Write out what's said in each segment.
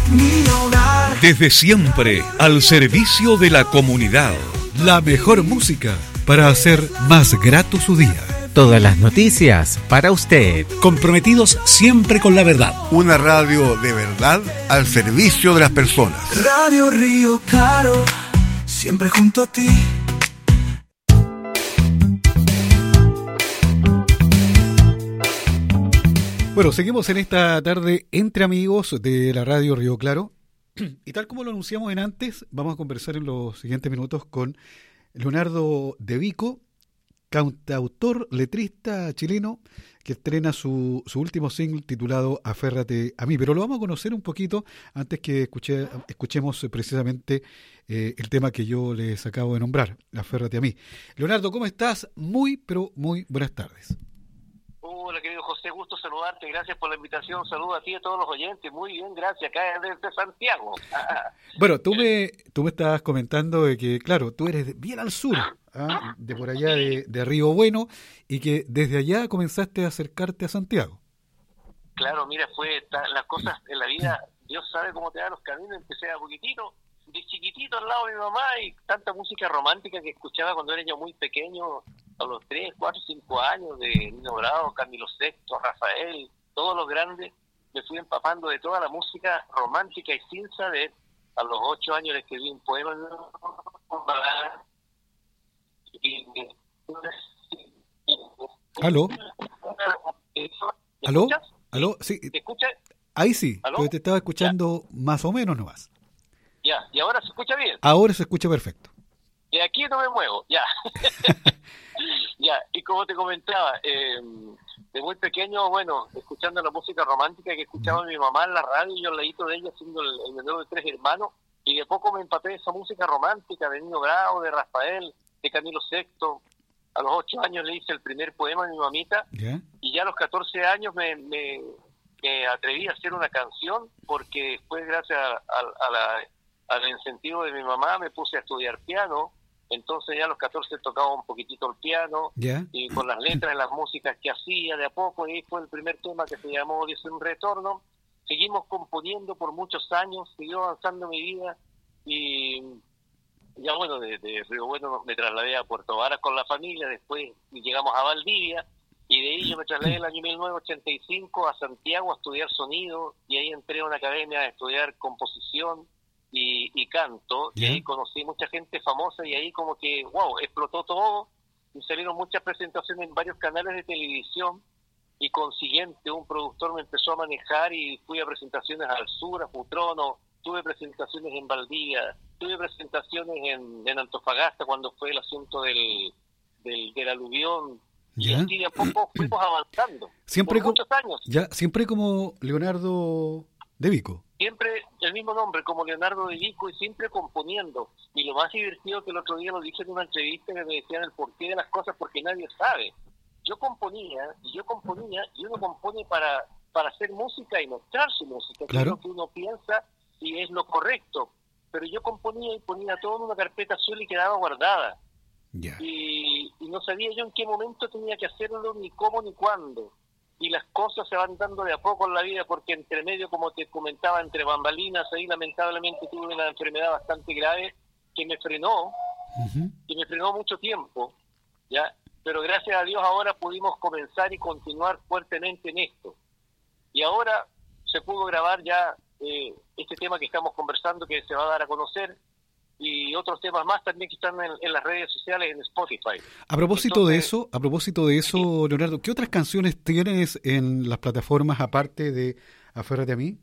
mi hogar. Desde siempre, al servicio de la comunidad. La mejor música para hacer más grato su día. Todas las noticias para usted. Comprometidos siempre con la verdad. Una radio de verdad al servicio de las personas. Radio Río Claro, siempre junto a ti. Bueno, seguimos en esta tarde entre amigos de la radio Río Claro. Y tal como lo anunciamos en antes, vamos a conversar en los siguientes minutos con Leonardo De Vico, cantautor, letrista chileno, que estrena su último single titulado Aférrate a mí. Pero lo vamos a conocer un poquito antes que escuchemos precisamente el tema que yo les acabo de nombrar, Aférrate a mí. Leonardo, ¿cómo estás? Muy, pero muy buenas tardes. Hola, querido José, gusto saludarte, gracias por la invitación, saludo a ti y a todos los oyentes, muy bien, gracias, acá desde Santiago. Bueno, tú me estabas comentando de que, claro, tú eres bien al sur, de por allá de Río Bueno, y que desde allá comenzaste a acercarte a Santiago. Claro, mira, las cosas en la vida, Dios sabe cómo te da los caminos, empecé a poquitito, de chiquitito al lado de mi mamá, y tanta música romántica que escuchaba cuando era yo muy pequeño, a los 3, 4, 5 años, de Nino Bravo, Camilo Sesto, Rafael, todos los grandes, me fui empapando de toda la música romántica y sin saber. A los 8 años le escribí un poema. ¿Aló? ¿Aló? ¿Escuchas? ¿Aló? Sí. ¿Te escuchas? Ahí sí, ¿Aló? pero te estaba escuchando más o menos nomás. Ya, y ahora se escucha bien. Ahora se escucha perfecto. Y aquí no me muevo, ya. Ya, y como te comentaba, de muy pequeño, bueno, escuchando la música romántica que escuchaba mi mamá en la radio, yo al ladito de ella siendo el menor de 3 hermanos, y de poco me empapé de esa música romántica de Nino Bravo, de Rafael, de Camilo Sesto. A los 8 años le hice el primer poema a mi mamita, ¿Ya? y ya a los 14 años me atreví a hacer una canción, porque después, gracias al incentivo de mi mamá, me puse a estudiar piano. Entonces ya a los 14 tocaba un poquitito el piano, ¿Ya? y con las letras, las músicas que hacía de a poco, y ahí fue el primer tema que se llamó Dios en un retorno. Seguimos componiendo por muchos años, siguió avanzando mi vida, y ya bueno, de Río Bueno me trasladé a Puerto Varas con la familia, después llegamos a Valdivia, y de ahí yo me trasladé el año 1985 a Santiago a estudiar sonido, y ahí entré a una academia a estudiar composición y canto, y ahí conocí mucha gente famosa, y ahí como que, wow, explotó todo, y salieron muchas presentaciones en varios canales de televisión, y consiguiente un productor me empezó a manejar, y fui a presentaciones al sur, a Futrono, tuve presentaciones en Valdivia, tuve presentaciones en Antofagasta cuando fue el asunto del aluvión, y así de a poco fuimos avanzando, Siempre por muchos años. Ya, siempre como Leonardo De Vico. Siempre el mismo nombre, como Leonardo De Vico, y siempre componiendo. Y lo más divertido que el otro día lo dije en una entrevista, que me decían el porqué de las cosas, porque nadie sabe. Yo componía, y uno compone para hacer música y mostrar su música, que es lo que uno piensa y es lo correcto. Pero yo componía y ponía todo en una carpeta azul y quedaba guardada. Y no sabía yo en qué momento tenía que hacerlo, ni cómo, ni cuándo. Y las cosas se van dando de a poco en la vida, porque entre medio, como te comentaba, entre bambalinas, ahí lamentablemente tuve una enfermedad bastante grave que me frenó, mucho tiempo, ¿ya? Pero gracias a Dios ahora pudimos comenzar y continuar fuertemente en esto. Y ahora se pudo grabar ya este tema que estamos conversando, que se va a dar a conocer, y otros temas más también que están en las redes sociales, en Spotify. A propósito de eso, Leonardo, ¿qué otras canciones tienes en las plataformas aparte de Aférrate a mí?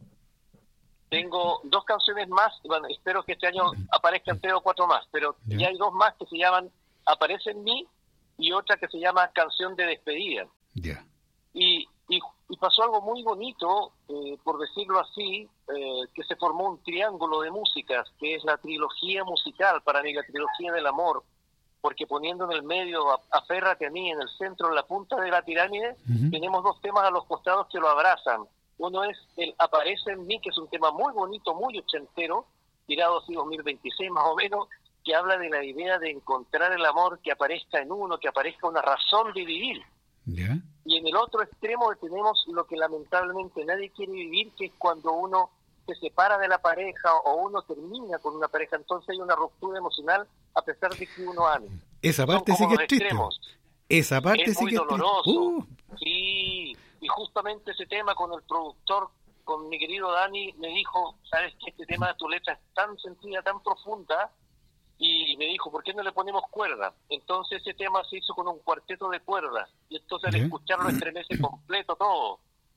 Tengo 2 canciones más, bueno, espero que este año aparezcan 3 o 4 más, pero ya hay 2 más que se llaman Aparece en mí, y otra que se llama Canción de Despedida. Y pasó algo muy bonito, por decirlo así, que se formó un triángulo de músicas, que es la trilogía musical, para mí la trilogía del amor, porque poniendo en el medio Aférrate a mí, en el centro, en la punta de la pirámide, tenemos 2 temas a los costados que lo abrazan. Uno es el Aparece en mí, que es un tema muy bonito, muy ochentero, tirado así 2026 más o menos, que habla de la idea de encontrar el amor, que aparezca en uno, que aparezca una razón de vivir. Y en el otro extremo tenemos lo que lamentablemente nadie quiere vivir, que es cuando uno se separa de la pareja o uno termina con una pareja, entonces hay una ruptura emocional a pesar de que uno ame. Esa parte sí que es triste. Esa parte es sí muy que doloroso. es triste. Sí, y justamente ese tema con el productor, con mi querido Dani, me dijo, sabes que este tema de tu letra es tan sentida, tan profunda, y me dijo, ¿por qué no le ponemos cuerda? Entonces ese tema se hizo con un cuarteto de cuerdas, y entonces al escucharlo estremece completo todo.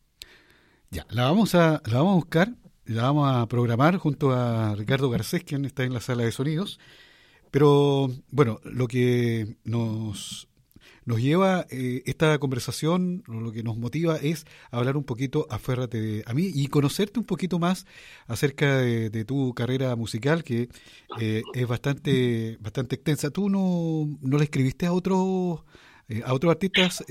Ya, la vamos a buscar, la vamos a programar junto a Ricardo Garcés, quien está en la sala de sonidos. Pero, bueno, lo que nos lleva esta conversación, lo que nos motiva es hablar un poquito, aférrate a mí y conocerte un poquito más acerca de tu carrera musical, que es bastante extensa. ¿Tú no le escribiste a otros artistas?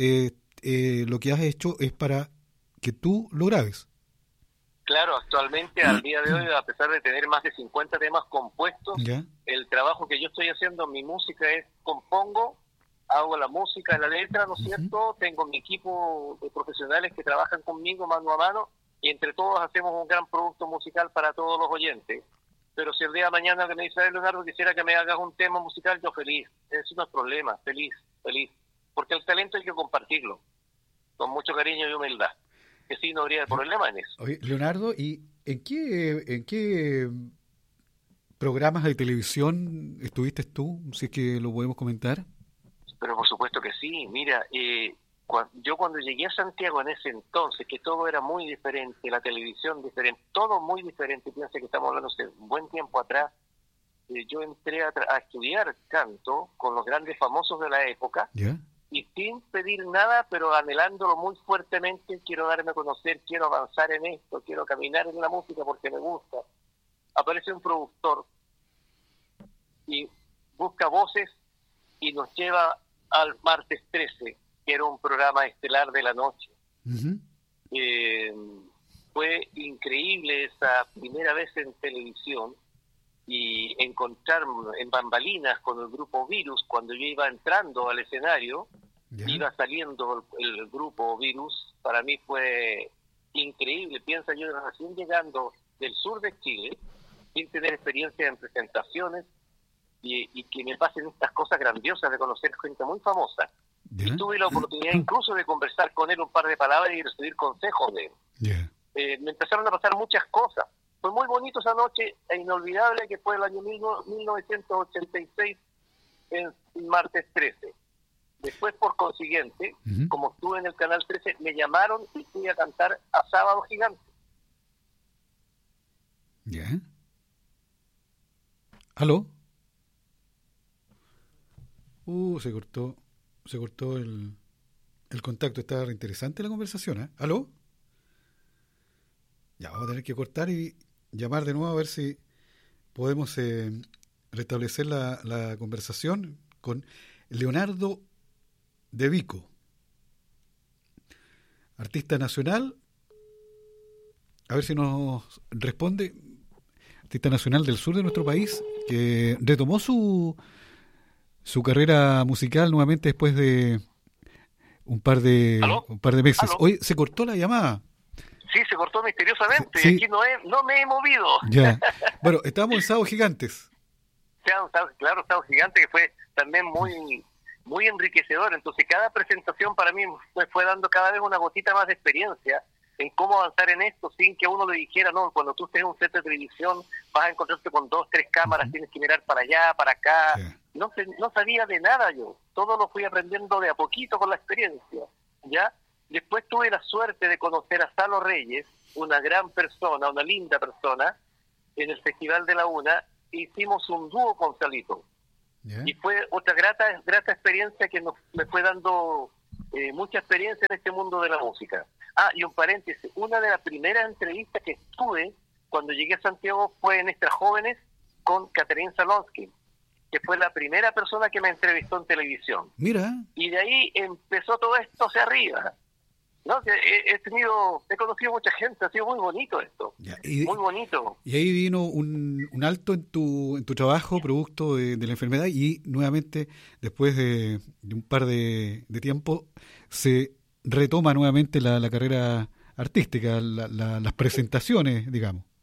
Lo que has hecho es para que tú lo grabes. Claro, actualmente, al día de hoy, a pesar de tener más de 50 temas compuestos, ¿Ya? El trabajo que yo estoy haciendo, mi música es, compongo, hago la música, la letra, ¿no es cierto? Tengo mi equipo de profesionales que trabajan conmigo mano a mano, y entre todos hacemos un gran producto musical para todos los oyentes. Pero si el día de mañana me dice, Leonardo, quisiera que me hagas un tema musical, yo feliz. Eso no es problema, feliz. Porque el talento hay que compartirlo, con mucho cariño y humildad. Que sí, no habría problema en eso. Oye, Leonardo, ¿y en qué programas de televisión estuviste tú? Si es que lo podemos comentar. Pero por supuesto que sí. Mira, yo cuando llegué a Santiago en ese entonces, que todo era muy diferente, la televisión diferente, todo muy diferente, piensa que estamos hablando hace un buen tiempo atrás, yo entré a estudiar canto con los grandes famosos de la época. ¿Ya? Y sin pedir nada, pero anhelándolo muy fuertemente, quiero darme a conocer, quiero avanzar en esto, quiero caminar en la música porque me gusta. Aparece un productor y busca voces y nos lleva al martes 13, que era un programa estelar de la noche. Uh-huh. Fue increíble esa primera vez en televisión y encontrarme en bambalinas con el grupo Virus. Cuando yo iba entrando al escenario, ¿Ya? iba saliendo el grupo Virus, para mí fue increíble. Piensa, yo recién llegando del sur de Chile, sin tener experiencia en presentaciones, y que me pasen estas cosas grandiosas de conocer gente muy famosa. ¿Ya? Y tuve la oportunidad incluso de conversar con él un par de palabras y recibir consejos de él. ¿Ya? Me empezaron a pasar muchas cosas. Fue muy bonito esa noche, e inolvidable, que fue el año 1986, en martes 13. Después, por consiguiente, Uh-huh. como estuve en el Canal 13, me llamaron y fui a cantar a Sábado Gigante. ¿Ya? ¿Aló? Se cortó el contacto. Está interesante la conversación, ¿eh? ¿Aló? Ya, vamos a tener que cortar y llamar de nuevo a ver si podemos restablecer la conversación con Leonardo de Vico, artista nacional. A ver si nos responde. Artista nacional del sur de nuestro país, que retomó su carrera musical nuevamente después de un par de meses. ¿Aló? Hoy se cortó la llamada. Sí, se cortó misteriosamente. Sí. Aquí no me he movido. Ya. Bueno, estábamos en Sábado Gigantes. Claro, Sábado Gigante, que fue también muy enriquecedor. Entonces, cada presentación para mí me fue dando cada vez una gotita más de experiencia en cómo avanzar en esto sin que uno le dijera, no, cuando tú estés en un set de televisión vas a encontrarte con 2, 3 cámaras, tienes que mirar para allá, para acá. Yeah. No sabía de nada yo. Todo lo fui aprendiendo de a poquito con la experiencia, ¿ya? Después tuve la suerte de conocer a Salo Reyes, una gran persona, una linda persona, en el Festival de la UNA. Hicimos un dúo con Salito. Yeah. Y fue otra grata experiencia que me fue dando mucha experiencia en este mundo de la música. Y un paréntesis, una de las primeras entrevistas que estuve cuando llegué a Santiago fue en Extra Jóvenes con Catherine Salonsky, que fue la primera persona que me entrevistó en televisión. Mira. Y de ahí empezó todo esto hacia arriba. No, he conocido mucha gente, ha sido muy bonito esto. Ya, muy bonito. Y ahí vino un alto en tu trabajo, producto de la enfermedad, y nuevamente, después de un par de tiempo, se retoma nuevamente la carrera artística, las presentaciones, digamos.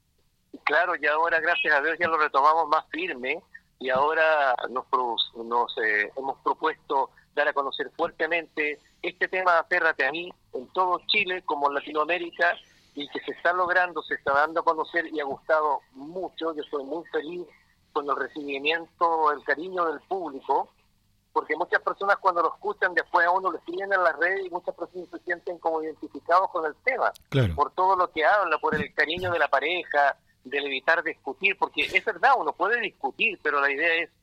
Claro, y ahora gracias a Dios ya lo retomamos más firme y ahora nos hemos propuesto dar a conocer fuertemente este tema Aférrate a mí en todo Chile como en Latinoamérica, y que se está logrando, se está dando a conocer y ha gustado mucho. Yo estoy muy feliz con el recibimiento, el cariño del público, porque muchas personas cuando lo escuchan después a uno lo escriben en las redes y muchas personas se sienten como identificados con el tema, Claro. por todo lo que habla, por el cariño de la pareja, del evitar discutir, porque es verdad, uno puede discutir, pero la idea es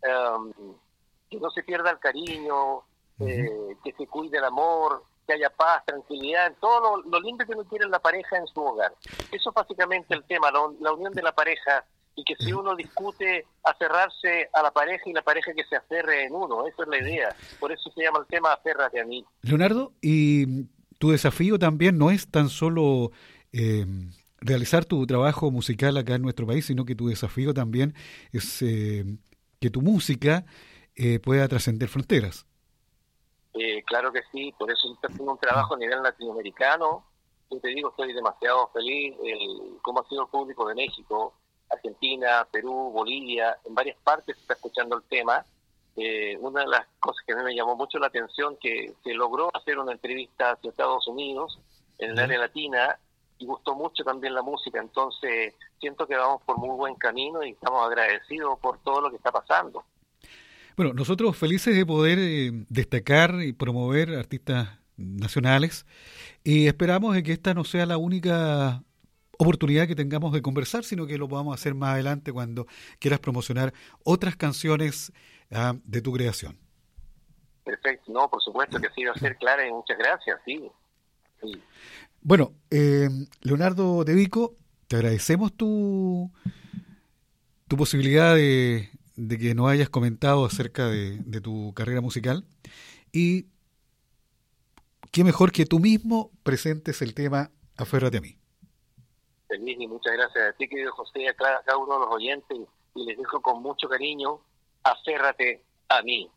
que no se pierda el cariño, que se cuide el amor, que haya paz, tranquilidad, en todo lo lindo que uno quiere en la pareja en su hogar. Eso es básicamente el tema, la unión de la pareja, y que si uno discute, aferrarse a la pareja y la pareja que se aferre en uno. Esa es la idea. Por eso se llama el tema Aférrate a mí. Leonardo, y tu desafío también no es tan solo realizar tu trabajo musical acá en nuestro país, sino que tu desafío también es que tu música pueda trascender fronteras. Claro que sí, por eso estoy haciendo un trabajo a nivel latinoamericano. Yo te digo, estoy demasiado feliz cómo ha sido el público de México, Argentina, Perú, Bolivia, en varias partes se está escuchando el tema. Una de las cosas que a mí me llamó mucho la atención, que se logró hacer una entrevista hacia Estados Unidos, en el área latina, y gustó mucho también la música. Entonces siento que vamos por muy buen camino y estamos agradecidos por todo lo que está pasando. Bueno, nosotros felices de poder destacar y promover artistas nacionales, y esperamos de que esta no sea la única oportunidad que tengamos de conversar, sino que lo podamos hacer más adelante cuando quieras promocionar otras canciones de tu creación. Perfecto, no, por supuesto que sí va a ser, Clara, y muchas gracias, sí. Bueno, Leonardo de Vico, te agradecemos tu posibilidad de que nos hayas comentado acerca de tu carrera musical, y qué mejor que tú mismo presentes el tema Aférrate a mí. Feliz, y muchas gracias a ti, querido José, a cada uno de los oyentes, y les dejo con mucho cariño, Aférrate a mí.